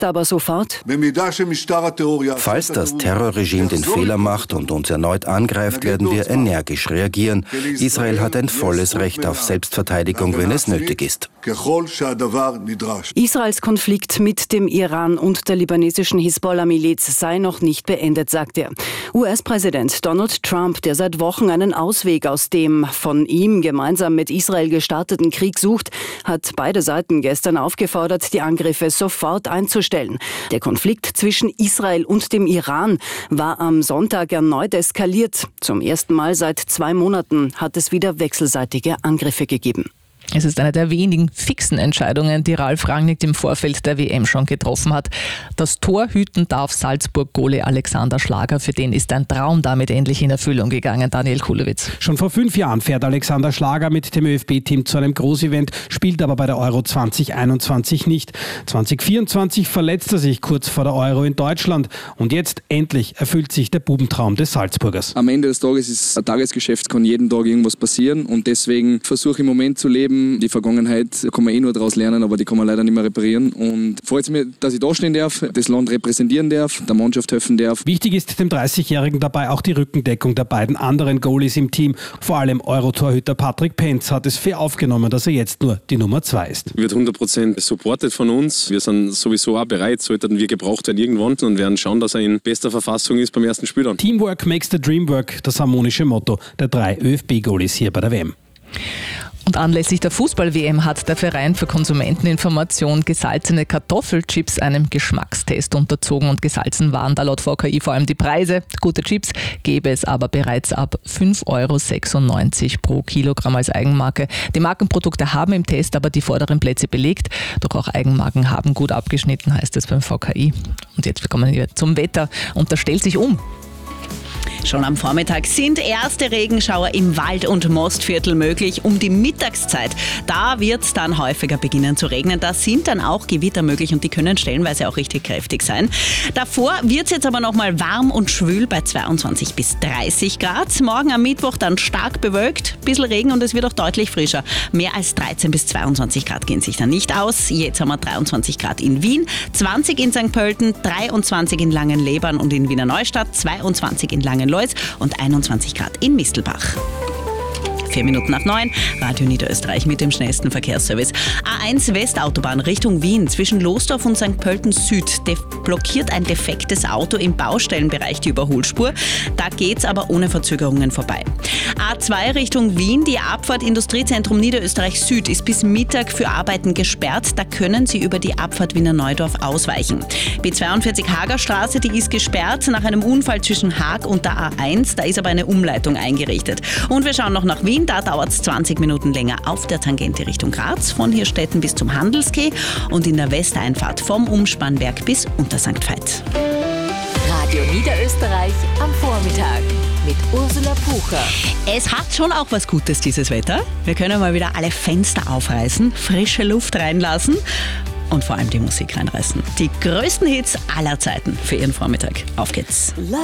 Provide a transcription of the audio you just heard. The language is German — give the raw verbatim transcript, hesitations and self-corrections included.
sagt aber sofort: Falls das Terrorregime den Fehler macht und uns erneut angreift, werden wir energisch reagieren. Israel hat ein volles Recht auf Selbstverteidigung, wenn es nötig ist. Israels Konflikt mit dem Iran und der libanesischen Hisbollah-Miliz sei noch nicht beendet, sagt er. U S-Präsident Donald Trump, der seit Wochen einen Ausweg aus dem von ihm gemeinsam mit Israel gestarteten Krieg sucht, hat beide Seiten gestern aufgefordert, die Angriffe sofort einzustellen. Der Konflikt zwischen Israel und dem Iran war am Sonntag erneut eskaliert. Zum ersten Mal seit zwei Monaten hat es wieder wechselseitige Angriffe gegeben. Es ist eine der wenigen fixen Entscheidungen, die Ralf Rangnick im Vorfeld der W M schon getroffen hat. Das Tor hüten darf Salzburg-Goalie Alexander Schlager. Für den ist ein Traum damit endlich in Erfüllung gegangen. Daniel Kulewitz. Schon vor fünf Jahren fährt Alexander Schlager mit dem ÖFB-Team zu einem Großevent, spielt aber bei der Euro zwanzig einundzwanzig nicht. zwanzig vierundzwanzig verletzt er sich kurz vor der Euro in Deutschland. Und jetzt endlich erfüllt sich der Bubentraum des Salzburgers. Am Ende des Tages ist ein Tagesgeschäft, kann jeden Tag irgendwas passieren. Und deswegen versuche ich im Moment zu leben. Die Vergangenheit kann man eh nur daraus lernen, aber die kann man leider nicht mehr reparieren. Und freut es mich, dass ich da stehen darf, das Land repräsentieren darf, der Mannschaft helfen darf. Wichtig ist dem dreißigjährigen dabei auch die Rückendeckung der beiden anderen Goalies im Team. Vor allem Euro-Torhüter Patrick Penz hat es fair aufgenommen, dass er jetzt nur die Nummer zwei ist. Wird hundert Prozent supportet von uns. Wir sind sowieso auch bereit, sollten wir gebraucht werden irgendwann und werden schauen, dass er in bester Verfassung ist beim ersten Spiel dann. Teamwork makes the dream work, das harmonische Motto der drei ÖFB-Goalies hier bei der W M. Und anlässlich der Fußball-W M hat der Verein für Konsumenteninformation gesalzene Kartoffelchips einem Geschmackstest unterzogen und gesalzen waren da laut V K I vor allem die Preise. Gute Chips gäbe es aber bereits ab fünf Euro sechsundneunzig pro Kilogramm als Eigenmarke. Die Markenprodukte haben im Test aber die vorderen Plätze belegt, doch auch Eigenmarken haben gut abgeschnitten, heißt es beim V K I. Und jetzt kommen wir zum Wetter und das stellt sich um. Schon am Vormittag sind erste Regenschauer im Wald- und Mostviertel möglich. Um die Mittagszeit, da wird es dann häufiger beginnen zu regnen. Da sind dann auch Gewitter möglich und die können stellenweise auch richtig kräftig sein. Davor wird es jetzt aber nochmal warm und schwül bei zweiundzwanzig bis dreißig Grad. Morgen am Mittwoch dann stark bewölkt, ein bisschen Regen und es wird auch deutlich frischer. Mehr als dreizehn bis zweiundzwanzig Grad gehen sich dann nicht aus. Jetzt haben wir dreiundzwanzig Grad in Wien, zwanzig in Sankt Pölten, dreiundzwanzig in Langenlebern und in Wiener Neustadt, zweiundzwanzig in Langenlois und einundzwanzig Grad in Mistelbach. Vier Minuten nach neun, Radio Niederösterreich mit dem schnellsten Verkehrsservice. A eins Westautobahn Richtung Wien zwischen Losdorf und Sankt Pölten Süd de- blockiert ein defektes Auto im Baustellenbereich die Überholspur. Da geht's aber ohne Verzögerungen vorbei. A zwei Richtung Wien, die Abfahrt Industriezentrum Niederösterreich Süd ist bis Mittag für Arbeiten gesperrt. Da können Sie über die Abfahrt Wiener Neudorf ausweichen. B zweiundvierzig Hagerstraße, die ist gesperrt nach einem Unfall zwischen Haag und der A eins. Da ist aber eine Umleitung eingerichtet. Und wir schauen noch nach Wien. Da dauert es zwanzig Minuten länger auf der Tangente Richtung Graz, von Hirstetten bis zum Handelskeh und in der Westeinfahrt vom Umspannwerk bis unter Sankt Veit. Radio Niederösterreich am Vormittag mit Ursula Pucher. Es hat schon auch was Gutes, dieses Wetter. Wir können mal wieder alle Fenster aufreißen, frische Luft reinlassen und vor allem die Musik reinreißen. Die größten Hits aller Zeiten für Ihren Vormittag. Auf geht's!